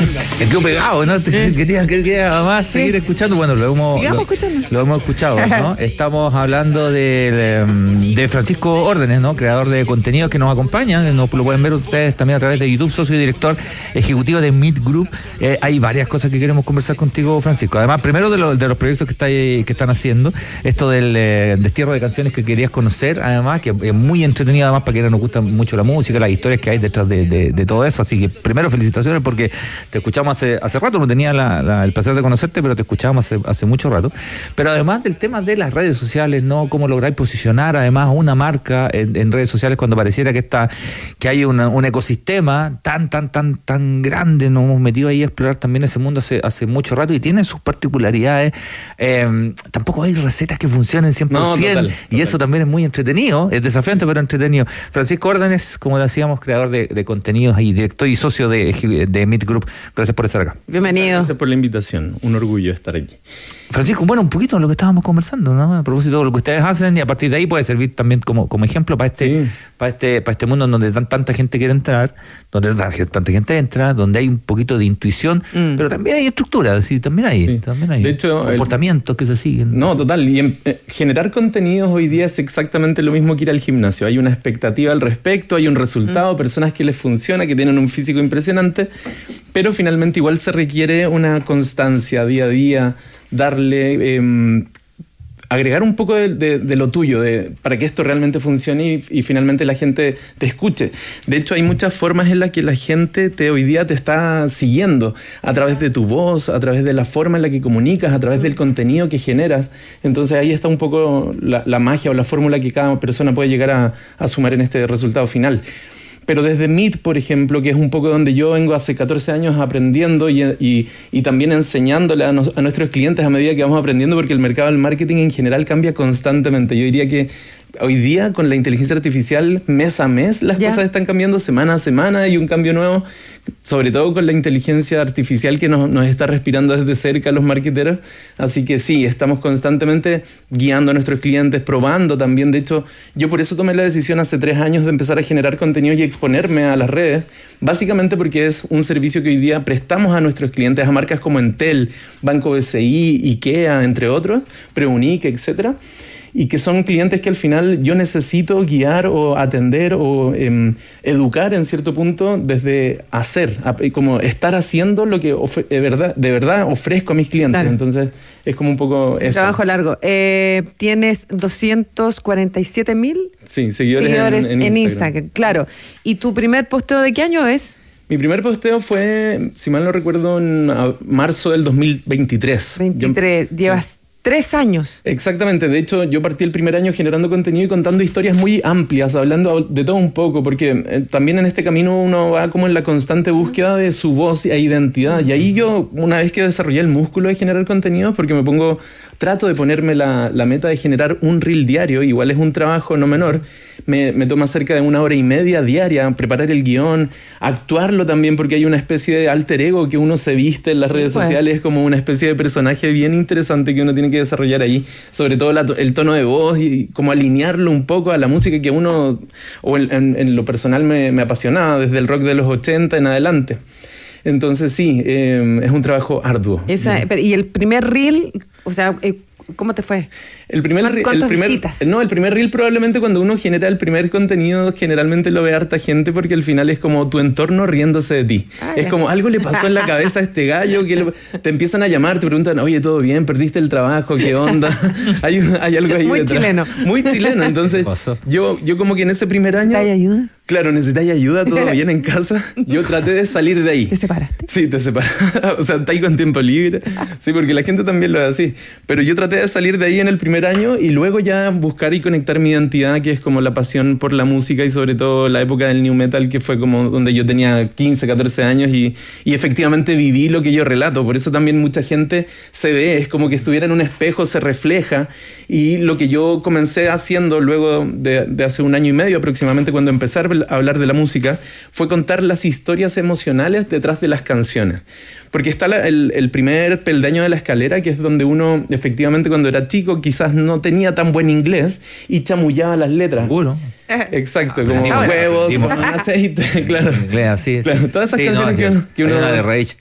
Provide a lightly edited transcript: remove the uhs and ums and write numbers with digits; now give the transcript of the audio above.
Me quedo pegado, ¿no? Quería además seguir escuchando. Bueno, lo hemos escuchado, ¿no? Estamos hablando de Francisco Órdenes, ¿no? Creador de contenidos que nos acompaña. Lo pueden ver ustedes también a través de YouTube, socio y director ejecutivo de Meet Group. Hay varias cosas que queremos conversar contigo, Francisco. Además, primero de los proyectos que están haciendo, esto del destierro de canciones que querías conocer, además, que es muy entretenido, además, para quienes nos gusta mucho la música, las historias que hay detrás de todo eso. Así que primero felicitaciones porque te escuchamos hace rato, no tenía el placer de conocerte, pero te escuchábamos hace mucho rato. Pero además del tema de las redes sociales, ¿no? Cómo lograr posicionar además una marca en redes sociales cuando pareciera que hay un ecosistema tan grande. Nos hemos metido ahí a explorar también ese mundo hace mucho rato y tiene sus particularidades. Tampoco hay recetas que funcionen 100%, no, total. Y eso también es muy entretenido, es desafiante pero entretenido. Francisco Órdenes, como decíamos, creador de contenidos y director y socio de Meet Group. Gracias por estar acá. Bienvenido. Gracias por la invitación, un orgullo estar aquí. Francisco, bueno, un poquito de lo que estábamos conversando, ¿no? A propósito de lo que ustedes hacen, y a partir de ahí puede servir también como ejemplo para este mundo en donde tanta gente quiere entrar, donde tanta gente entra, donde hay un poquito de intuición, pero también hay estructura, sí, también hay de hecho, comportamientos que se siguen. No, total, y generar contenidos hoy día es exactamente lo mismo que ir al gimnasio. Hay una expectativa al respecto, hay un resultado, personas que les funciona, que tienen un físico impresionante, pero finalmente igual se requiere una constancia día a día, darle, agregar un poco de lo tuyo, para que esto realmente funcione y finalmente la gente te escuche. De hecho, hay muchas formas en las que la gente hoy día te está siguiendo, a través de tu voz, a través de la forma en la que comunicas, a través del contenido que generas. Entonces ahí está un poco la magia o la fórmula que cada persona puede llegar a sumar en este resultado final. Pero desde Meet, por ejemplo, que es un poco donde yo vengo hace 14 años aprendiendo y también enseñándole a nuestros clientes a medida que vamos aprendiendo, porque el mercado del marketing en general cambia constantemente. Yo diría que hoy día con la inteligencia artificial, mes a mes, las cosas están cambiando, semana a semana hay un cambio nuevo, sobre todo con la inteligencia artificial que nos está respirando desde cerca los marketeros. Así que sí, estamos constantemente guiando a nuestros clientes, probando también. De hecho, yo por eso tomé la decisión hace 3 años de empezar a generar contenido y exponerme a las redes, básicamente porque es un servicio que hoy día prestamos a nuestros clientes, a marcas como Entel, Banco BCI, IKEA, entre otros, Preunic, etcétera. Y que son clientes que al final yo necesito guiar o atender o educar en cierto punto desde hacer, como estar haciendo lo que de verdad ofrezco a mis clientes. Claro. Entonces es como un poco eso. Trabajo largo. Tienes 247,000 seguidores en Instagram. Claro. ¿Y tu primer posteo de qué año es? Mi primer posteo fue, si mal no recuerdo, en marzo del 2023. Llevas 3 años. Exactamente. De hecho, yo partí el primer año generando contenido y contando historias muy amplias, hablando de todo un poco, porque también en este camino uno va como en la constante búsqueda de su voz e identidad. Y ahí yo, una vez que desarrollé el músculo de generar contenidos, porque trato de ponerme la meta de generar un reel diario, igual es un trabajo no menor, me toma cerca de 1 hora y media diaria preparar el guión, actuarlo también, porque hay una especie de alter ego que uno se viste en las redes sociales, como una especie de personaje bien interesante que uno tiene que desarrollar ahí, sobre todo el tono de voz y como alinearlo un poco a la música que uno, o en lo personal me apasionaba, desde el rock de los 80 en adelante. Entonces sí, es un trabajo arduo. ¿Y el primer reel, o sea, cómo te fue? ¿Cuántas visitas? No, el primer reel probablemente cuando uno genera el primer contenido generalmente lo ve harta gente porque al final es como tu entorno riéndose de ti. Es como algo le pasó en la cabeza a este gallo que te empiezan a llamar, te preguntan, oye, ¿todo bien? ¿Perdiste el trabajo? ¿Qué onda? hay algo ahí muy detrás. Chileno. Muy chileno. Entonces yo como que en ese primer año... ¿Necesitáis ayuda? Claro, necesitáis ayuda, todo bien en casa. Yo traté de salir de ahí. ¿Te separaste? Sí, te separaste. O sea, está ahí con tiempo libre. Sí, porque la gente también lo hace así. Pero yo traté de salir de ahí en el primer año y luego ya buscar y conectar mi identidad, que es como la pasión por la música y sobre todo la época del new metal, que fue como donde yo tenía 15, 14 años y efectivamente viví lo que yo relato. Por eso también mucha gente se ve, es como que estuviera en un espejo, se refleja. Y lo que yo comencé haciendo luego de hace 1 año y medio aproximadamente, cuando empecé a hablar de la música, fue contar las historias emocionales detrás de las canciones. Porque está el primer peldaño de la escalera, que es donde uno, efectivamente, cuando era chico, quizás no tenía tan buen inglés y chamullaba las letras. Seguro. Exacto, como huevos, con aceite, claro. Inglés, así. Claro, todas esas canciones que uno... Hay una de Rage